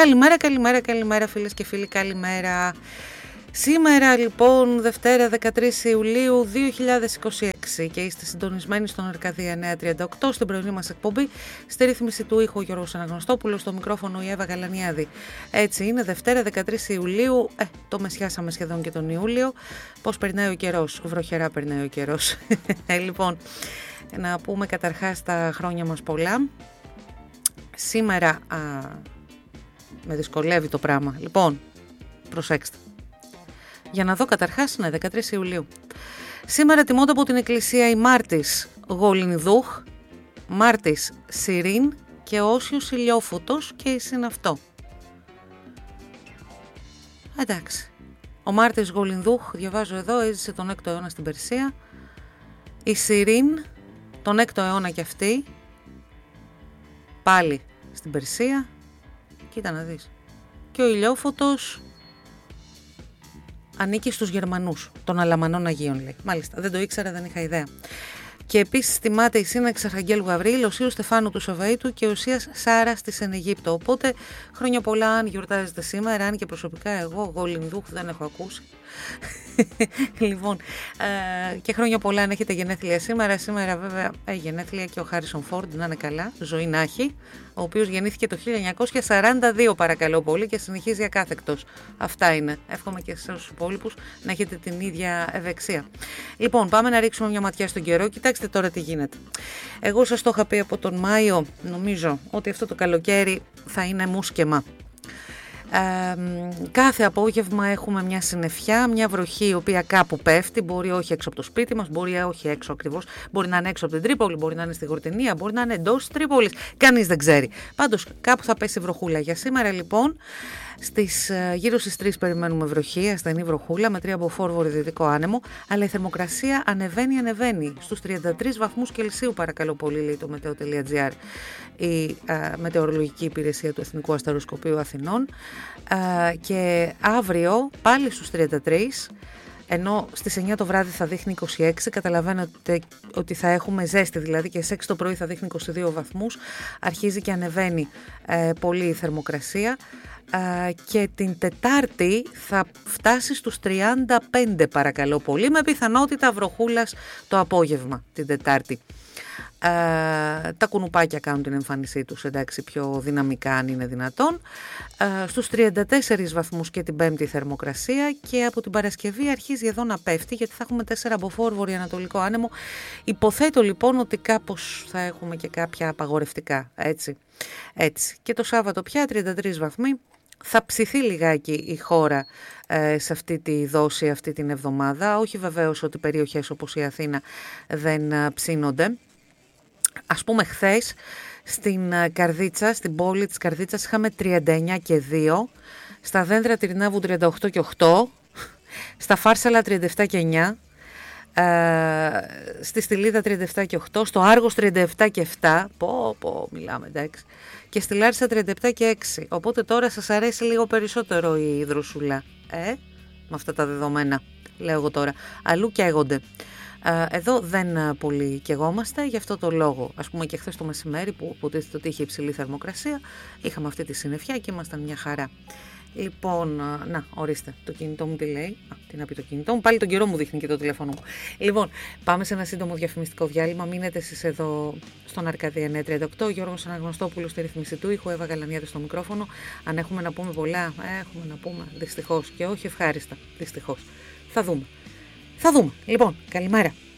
Καλημέρα φίλες και φίλοι, καλημέρα. Σήμερα λοιπόν Δευτέρα 13 Ιουλίου 2026 και είστε συντονισμένοι στον Αρκαδία 938 στην πρωινή μας εκπομπή. Στη ρύθμιση του ήχου Γιώργος Αναγνωστόπουλος, στο μικρόφωνο η Εύα Γαλανιάδη. Έτσι είναι, Δευτέρα 13 Ιουλίου, το μεσιάσαμε σχεδόν και τον Ιούλιο. Πώς περνάει ο καιρός, βροχερά περνάει ο καιρός. Λοιπόν, να πούμε καταρχάς τα χρόνια μας πολλά. Σήμερα με δυσκολεύει το πράγμα. Λοιπόν, προσέξτε. Για να δω καταρχάς, 13 Ιουλίου. Σήμερα τιμώνται από την Εκκλησία η Μάρτης Γολυνδούχ, Μάρτης Σιρίν και ο Όσιος Ηλιόφωτος και η συναυτό. Εντάξει. Ο Μάρτης Γολυνδούχ, διαβάζω εδώ, έζησε τον 6ο αιώνα στην Περσία. Η Σιρίν, τον 6ο αιώνα και αυτή, πάλι στην Περσία. Κοίτα να δεις. Και ο Ηλιόφωτος ανήκει στους Γερμανούς, των Αλαμανών Αγίων, λέει. Μάλιστα, δεν το ήξερα, δεν είχα ιδέα. Και επίσης τιμάται η σύναξη Αρχαγγέλου Γαβρίλ, Οσίου Στεφάνου του Σαβαΐτου και Οσίας Σάρας της εν Αιγύπτο. Οπότε χρόνια πολλά αν γιορτάζετε σήμερα, αν και προσωπικά εγώ Γολυνδούχ δεν έχω ακούσει. Λοιπόν, και χρόνια πολλά αν έχετε γενέθλια σήμερα. Σήμερα βέβαια γενέθλια και ο Χάρισον Φόρντ, να είναι καλά, ζωή να έχει, ο οποίος γεννήθηκε το 1942 παρακαλώ πολύ και συνεχίζει ακάθεκτος. Αυτά είναι. Εύχομαι και στους υπόλοιπους να έχετε την ίδια ευεξία. Λοιπόν, πάμε να ρίξουμε μια ματιά στον καιρό. Κοιτάξτε τώρα τι γίνεται. Εγώ σας το είχα πει από τον Μάιο, νομίζω ότι αυτό το καλοκαίρι θα είναι μουσκεμα. Κάθε απόγευμα έχουμε μια συννεφιά, μια βροχή η οποία κάπου πέφτει, μπορεί όχι έξω από το σπίτι μας, μπορεί όχι έξω ακριβώς, μπορεί να είναι έξω από την Τρίπολη, μπορεί να είναι στη Γορτινία, μπορεί να είναι εντός της Τρίπολης, κανείς δεν ξέρει. Πάντως κάπου θα πέσει βροχούλα. Για σήμερα λοιπόν γύρω στις 3 περιμένουμε βροχή, ασθενή βροχούλα με 3 από βόρειο-δυτικό άνεμο, αλλά η θερμοκρασία ανεβαίνει στους 33 βαθμούς Κελσίου παρακαλώ πολύ, λέει το meteo.gr, η μετεωρολογική υπηρεσία του Εθνικού Αστεροσκοπείου Αθηνών, και αύριο πάλι στους 33, ενώ στις 9 το βράδυ θα δείχνει 26, καταλαβαίνετε ότι θα έχουμε ζέστη δηλαδή, και σε 6 το πρωί θα δείχνει 22 βαθμούς, αρχίζει και ανεβαίνει πολύ η θερμοκρασία. Και την Τετάρτη θα φτάσει στους 35 παρακαλώ πολύ, με πιθανότητα βροχούλας το απόγευμα την Τετάρτη. Τα κουνουπάκια κάνουν την εμφάνισή τους, εντάξει, πιο δυναμικά αν είναι δυνατόν. Στους 34 βαθμούς και την Πέμπτη θερμοκρασία, και από την Παρασκευή αρχίζει εδώ να πέφτει, γιατί θα έχουμε 4 από βορειοανατολικό άνεμο. Υποθέτω λοιπόν ότι κάπως θα έχουμε και κάποια απαγορευτικά, έτσι. Και το Σάββατο πια 33 βαθμοί. Θα ψηθεί λιγάκι η χώρα σε αυτή τη δόση αυτή την εβδομάδα. Όχι βεβαίως ότι περιοχές όπως η Αθήνα δεν ψήνονται. Ας πούμε χθες στην Καρδίτσα, στην πόλη της Καρδίτσας είχαμε 39 και 2, στα Δέντρα Τυρινάβου 38 και 8, στα Φάρσαλα 37 και 9, στη Στυλίδα 37 και 8, στο Άργος 37 και 7, μιλάμε εντάξει, και στη Λάρισα 37 και 6, οπότε τώρα σας αρέσει λίγο περισσότερο η δροσούλα, με αυτά τα δεδομένα, λέω εγώ τώρα, αλλού καίγονται. Εδώ δεν πολύ καιγόμαστε, γι' αυτό το λόγο. Ας πούμε και χθες το μεσημέρι που υποτίθεται ότι είχε υψηλή θερμοκρασία, είχαμε αυτή τη συννεφιά και ήμασταν μια χαρά. Λοιπόν, να, ορίστε, το κινητό μου τι λέει. Τι να πει το κινητό μου, πάλι τον καιρό μου δείχνει και το τηλέφωνο μου. Λοιπόν, πάμε σε ένα σύντομο διαφημιστικό διάλειμμα. Μείνετε εσείς εδώ στον Αρκαδία 938. Γιώργος Αναγνωστόπουλος στη ρυθμίση του ήχου, Εύα Γαλανιάδη στο μικρόφωνο. Αν έχουμε να πούμε πολλά, έχουμε να πούμε δυστυχώς, και όχι ευχάριστα, δυστυχώς. Θα δούμε. Λοιπόν, καλημέρα.